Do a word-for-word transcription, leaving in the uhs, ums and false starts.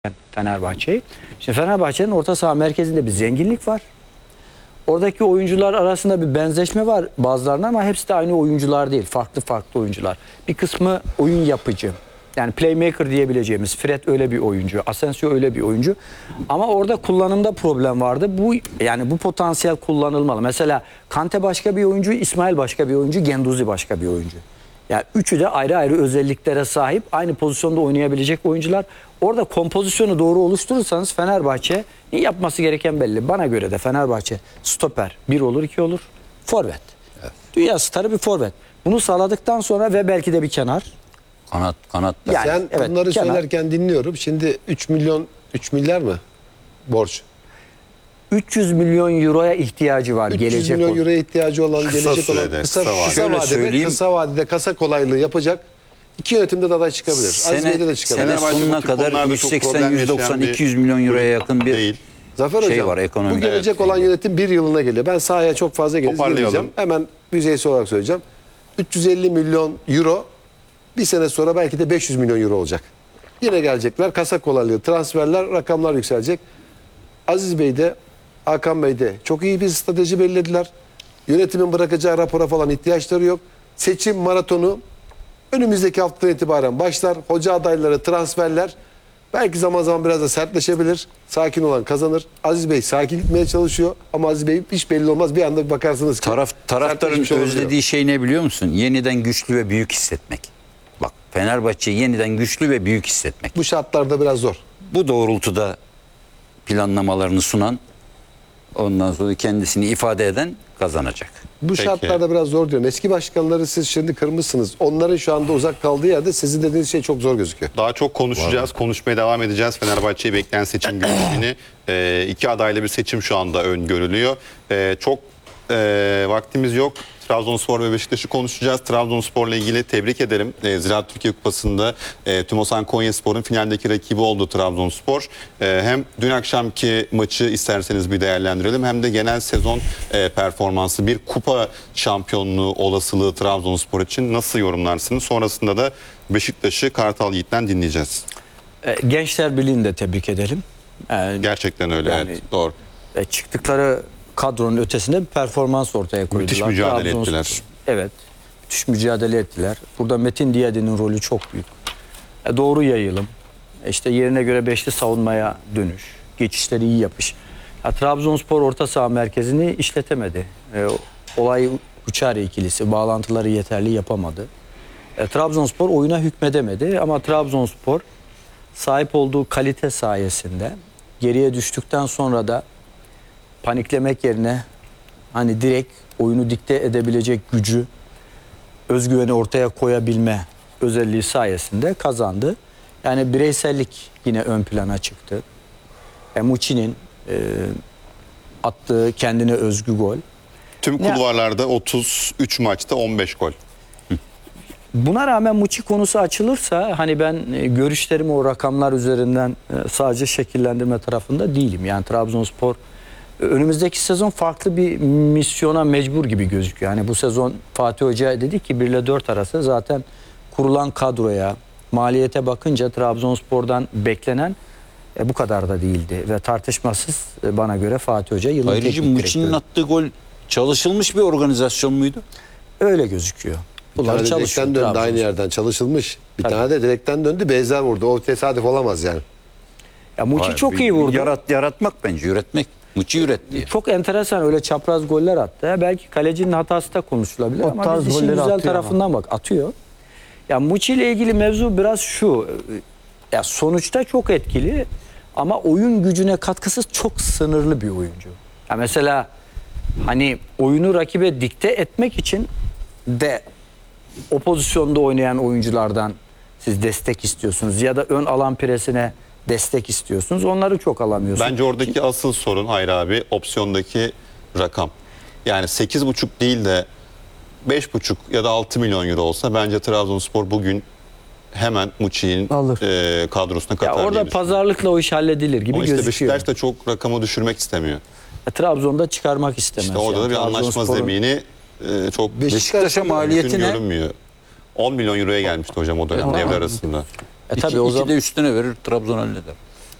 Fenerbahçe'yi. Şimdi Fenerbahçe'nin orta saha merkezinde bir zenginlik var. Oradaki oyuncular arasında bir benzeşme var bazılarına ama hepsi de aynı oyuncular değil. Farklı farklı oyuncular. Bir kısmı oyun yapıcı. Yani playmaker diyebileceğimiz. Fred öyle bir oyuncu. Asensio öyle bir oyuncu. Ama orada kullanımda problem vardı. Bu yani bu potansiyel kullanılmalı. Mesela Kante başka bir oyuncu, İsmail başka bir oyuncu, Guendouzi başka bir oyuncu. Yani üçü de ayrı ayrı özelliklere sahip, aynı pozisyonda oynayabilecek oyuncular. Orada kompozisyonu doğru oluşturursanız Fenerbahçe yapması gereken belli. Bana göre de Fenerbahçe stoper bir olur, iki olur. Forvet. Evet. Dünya starı bir forvet. Bunu sağladıktan sonra ve belki de bir kenar. Kanat, kanat. Yani, Sen evet, bunları kenar. Söylerken dinliyorum. Şimdi üç milyon, üç milyar mı borç? üç yüz milyon euroya ihtiyacı var. üç yüz gelecek milyon euroya ihtiyacı olan, kısa gelecek sürede, olan kısa, kısa, kısa, vadede, kısa vadede kasa kolaylığı yapacak. İki yönetimde de aday çıkabilir. Sene, de çıkabilir. sene sonuna kadar yüz seksen yüz doksan iki yüz milyon euroya yakın bir değil. Zafer şey Hocam, var ekonomik. Bu gelecek evet. olan yönetim bir yılına geliyor. Ben sahaya çok fazla geleceğim. Hemen yüzeysel olarak söyleyeceğim. üç yüz elli milyon euro bir sene sonra belki de beş yüz milyon euro olacak. Yine gelecekler. Kasa kolaylığı, transferler, rakamlar yükselecek. Aziz Bey de Hakan Bey de çok iyi bir strateji belirlediler. Yönetimin bırakacağı rapora falan ihtiyaçları yok. Seçim maratonu önümüzdeki haftadan itibaren başlar. Hoca adayları, transferler belki zaman zaman biraz da sertleşebilir. Sakin olan kazanır. Aziz Bey sakin gitmeye çalışıyor ama Aziz Bey hiç belli olmaz. Bir anda bir bakarsınız ki Taraf, taraftarın özlediği şey ne biliyor musun? Yeniden güçlü ve büyük hissetmek. Bak Fenerbahçe'yi yeniden güçlü ve büyük hissetmek. Bu şartlarda biraz zor. Bu doğrultuda planlamalarını sunan, ondan sonra kendisini ifade eden kazanacak. Bu Peki. şartlarda biraz zor diyorum. Eski başkanları siz şimdi kırmışsınız. Onların şu anda uzak kaldığı yerde sizin dediğiniz şey çok zor gözüküyor. Daha çok konuşacağız. Konuşmaya devam edeceğiz. Fenerbahçe'yi bekleyen seçim gündemini. e, iki adaylı bir seçim şu anda öngörülüyor. E, çok e, vaktimiz yok. Trabzonspor ve Beşiktaş'ı konuşacağız. Trabzonspor'la ilgili tebrik ederim. E, Ziraat Türkiye Kupası'nda e, Tümosan Konyaspor'un finaldeki rakibi oldu Trabzonspor. E, hem dün akşamki maçı isterseniz bir değerlendirelim hem de genel sezon e, performansı, bir kupa şampiyonluğu olasılığı Trabzonspor için nasıl yorumlarsınız? Sonrasında da Beşiktaş'ı Kartal Yiğit'ten dinleyeceğiz. E, Gençler Birliği'ni de tebrik edelim. E, Gerçekten öyle, yani, evet, doğru. E, çıktıkları kadronun ötesinde bir performans ortaya koydular. Müthiş mücadele Trabzonspor, ettiler. Evet. Müthiş mücadele ettiler. Burada Metin Diyadi'nin rolü çok büyük. E, doğru yayılım. E, işte yerine göre beşli savunmaya dönüş. Geçişleri iyi yapış. Ya, Trabzonspor orta saha merkezini işletemedi. E, olay Uçari ikilisi. Bağlantıları yeterli yapamadı. E, Trabzonspor oyuna hükmedemedi. Ama Trabzonspor sahip olduğu kalite sayesinde geriye düştükten sonra da paniklemek yerine hani direkt oyunu dikte edebilecek gücü, özgüveni ortaya koyabilme özelliği sayesinde kazandı. Yani bireysellik yine ön plana çıktı. E, Muçi'nin e, attığı kendine özgü gol. Tüm kulvarlarda otuz üç maçta on beş gol. Buna rağmen Muçi konusu açılırsa hani ben e, görüşlerimi o rakamlar üzerinden e, sadece şekillendirme tarafında değilim. Yani Trabzonspor önümüzdeki sezon farklı bir misyona mecbur gibi gözüküyor. Yani bu sezon Fatih Hoca dedi ki bir ile dört arası zaten kurulan kadroya, maliyete bakınca Trabzonspor'dan beklenen e, bu kadar da değildi. Ve tartışmasız e, bana göre Fatih Hoca yılın Ayrıca teknik Muçi'nin direktörü. attığı gol çalışılmış bir organizasyon muydu? Öyle gözüküyor. Bir tane direkten döndü aynı yerden çalışılmış. Bir Tabii. tane de direkten döndü benzer vurdu. O tesadüf olamaz yani. Ya Muçi Hayır, çok iyi vurdu. Yarat, yaratmak bence üretmek. Muçi üretti. Çok enteresan öyle çapraz goller attı. Ya belki kalecinin hatası da konuşulabilir o ama biz işin güzel tarafından ama. bak atıyor. Ya Muçi ile ilgili mevzu biraz şu. Ya sonuçta çok etkili ama oyun gücüne katkısı çok sınırlı bir oyuncu. Ya mesela hani oyunu rakibe dikte etmek için de o pozisyonda oynayan oyunculardan siz destek istiyorsunuz ya da ön alan presine destek istiyorsunuz. Onları çok alamıyorsunuz. Bence oradaki asıl sorun Hayri abi opsiyondaki rakam. Yani sekiz buçuk değil de beş buçuk ya da altı milyon euro olsa bence Trabzonspor bugün hemen Muçi'nin e, kadrosuna katar. Ya orada pazarlıkla o iş halledilir gibi Ama işte gözüküyor. Beşiktaş da çok rakamı düşürmek istemiyor. E, Trabzon'da çıkarmak istemez. İşte orada yani. da bir anlaşma zemini e, çok Beşiktaş'a maliyeti ne? Görünmüyor. on milyon euroya gelmişti hocam o dönem devre arasında. E, tabii o zaman de üstüne verir Trabzon halleder.